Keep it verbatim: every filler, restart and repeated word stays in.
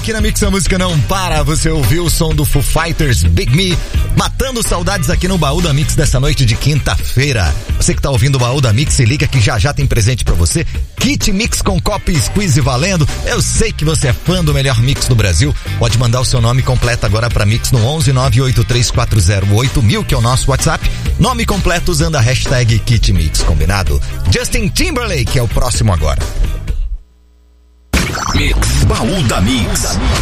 Aqui na Mix a música não para, você ouviu o som do Foo Fighters, Big Me, matando saudades aqui no Baú da Mix dessa noite de quinta-feira. Você que tá ouvindo o Baú da Mix, se liga que já já tem presente pra você, kit Mix com copo e squeeze valendo. Eu sei que você é fã do melhor mix do Brasil, pode mandar o seu nome completo agora pra Mix no onze nove oito três quatro zero oito mil, que é o nosso WhatsApp, nome completo usando a hashtag kit Mix, combinado? Justin Timberlake é o próximo agora. Mix, Baú da Mix.